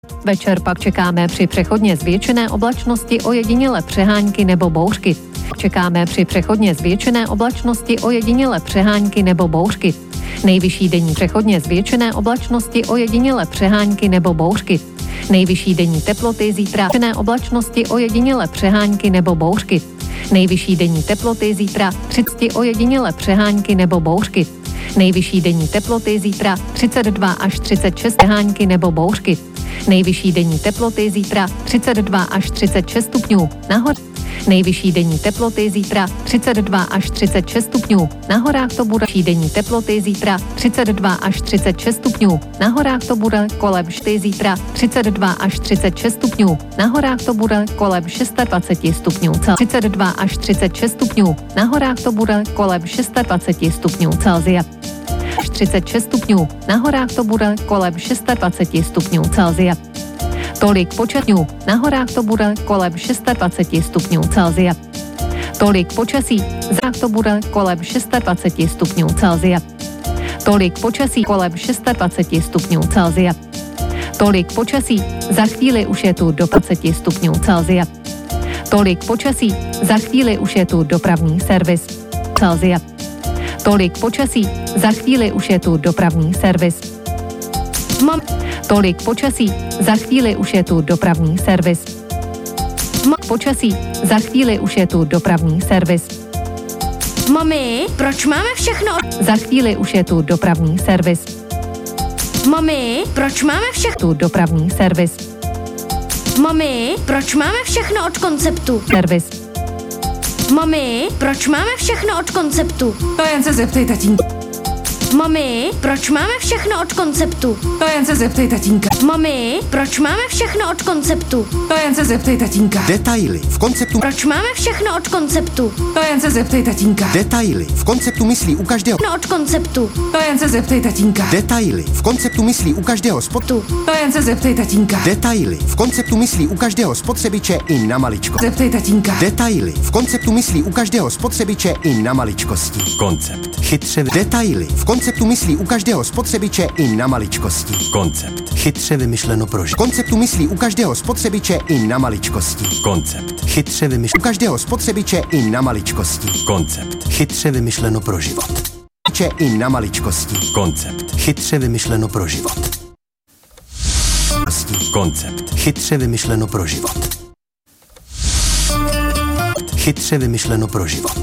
Večer pak čekáme při přechodně zvětšené oblačnosti ojedinělé přehánky nebo bouřky. Čekáme při přechodně zvětšené oblačnosti ojedinělé přehánky nebo bouřky. Nejvyšší denní přechodně zvětšené oblačnosti ojedinělé přehánky nebo bouřky. Nejvyšší denní teploty zítra zvětšené oblačnosti ojedinělé přehánky nebo bouřky. Nejvyšší denní teploty zítra 30 ojedinělé přehánky nebo bouřky. Nejvyšší denní teploty zítra 32 až 36 přehánky nebo bouřky. Nejvyšší denní teploty zítra 32 až 36 stupňů nahoře. Nejvyšší denní teploty zítra 32 až 36 stupňů. Na horách to bude denní teploty zítra 32 až 36 stupňů. Na horách to bude kolem zítra 32 až 36 stupňů. Na horách to bude kolem 26 stupňů. 32 až 36 stupňů. Na horách to bude kolem 26 stupňů Celsia. 36 stupňů. Na horách to bude kolem 26 stupňů Celsia. Tolik počasí. Na horách to bude kolem 26 stupňů Celsia. Tolik počasí. Zách to bude kolem 26 stupňů Celsia. Tolik počasí kolem 26 stupňů Celsia. Tolik počasí. Za chvíli už je tu do 20 stupňů Celsia. Tolik počasí. Za chvíli už je tu dopravní servis Celsia. Tolik počasí. Za chvíli už je tu dopravní servis. Tolik počasí. Za chvíli už je tu dopravní servis. Počasí. Za chvíli už je tu dopravní servis. Mami, proč máme všechno? Za chvíli už je tu dopravní servis. Mami, proč máme všechno? Tu dopravní servis. Mami, proč máme všechno od konceptu? Servis. Mami, proč máme všechno od konceptu? To jen se zeptej tatínka. Mami, proč máme všechno od konceptu? To jen se zeptej tatínka. Mami, proč máme všechno od konceptu? To jen se zeptej tatínka. Detaily v konceptu. Proč máme všechno od konceptu? To jen se zeptej tatínka. Detaily v konceptu myslí u každého. No od konceptu. To jen se zeptej tatínka. Detaily v konceptu myslí u každého spotu. To jen se zeptej tatínka. Detaily v konceptu myslí u každého spotřebiče i na maličko. Zeptej tatínka. Detaily v konceptu myslí u každého spotřebiče i na maličkosti. Koncept. Chytře. Detaily v konceptu myslí u každého spotřebiče i na maličkosti. Koncept. Chytře vymyšleno pro život. Konceptu myslí u každého spotřebiče i na maličkosti. Koncept. Chytře vymyšleno u každého spotřebiče i na maličkosti. Koncept. Chytře vymyšleno pro život. I na maličkosti. Koncept. Chytře vymyšleno pro život. Koncept. Chytře vymyšleno pro život. Chytře vymyšleno pro život.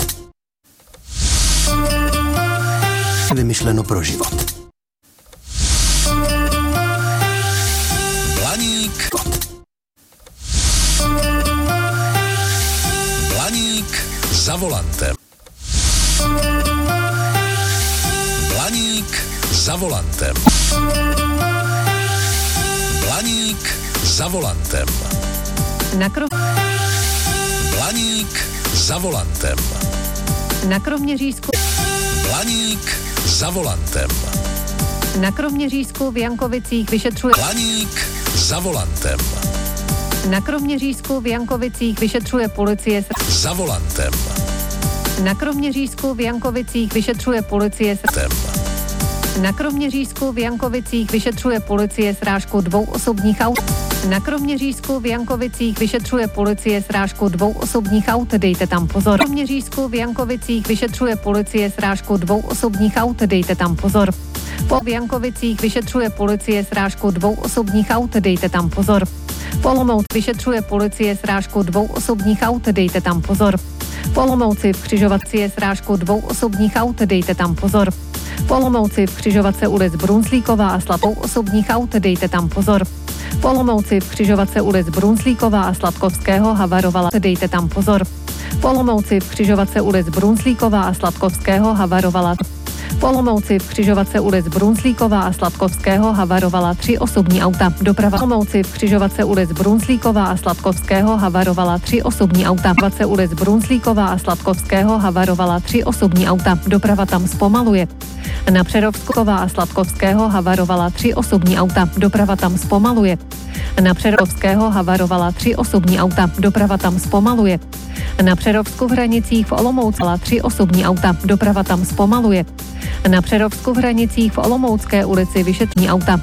Vymyšleno pro život. Blaník. Blaník za volantem. Blaník za volantem. Blaník za volantem. Blaník za volantem. Na Kroměřížsku. Blaník za volantem. Na Kroměřížsku v Jankovicích vyšetřuje. Blaník za volantem. Na Kroměřížsku v Jankovicích vyšetřuje policie. Za volantem. Na Kroměřížsku v Jankovicích vyšetřuje policie. Na Kroměřížsku v Jankovicích vyšetřuje policie srážku 2 osobních aut. Na Kroměřížsku v Jankovicích vyšetřuje policie srážku 2 osobních aut, dejte tam pozor. Na Kroměřížsku v Jankovicích vyšetřuje policie srážku 2 osobních aut, dejte tam pozor. V Jankovicích vyšetřuje policie srážku 2 osobních aut, dejte tam pozor. V Olomouci vyšetřuje policie srážku 2 osobních aut, dejte tam pozor. V Olomouci v křižovatce srážku 2 osobních aut, dejte tam pozor. V Olomouci v křižovatce ulic Brunslíková a Sladkou osobních aut, dejte tam pozor. V Olomouci v křižovatce ulic Brunslíková a Sladkovského havarovala, dejte tam pozor. V Olomouci v křižovatce ulic Brunslíková a Sladkovského havarovala. V Olomouci v křižovatce ulic Brunslíková a Sladkovského havarovala 3 osobní auta. Doprava v Olomouci v křižovatce ulic Brunslíková a Sladkovského havarovala 3 osobní auta. V křižovatce ulic Brunslíková a Sladkovského havarovala 3 osobní auta. Doprava tam zpomaluje. Na Přerovsková a Sladkovského havarovala 3 osobní auta. Doprava tam zpomaluje. Na Přerovského havarovala 3 osobní auta. Doprava tam zpomaluje. Na Přerovsku v Hranicích v Olomouci 3 osobní auta. Doprava tam zpomaluje. Na Přerovsku v Hranicích v Olomoucké ulici vyšetření auta.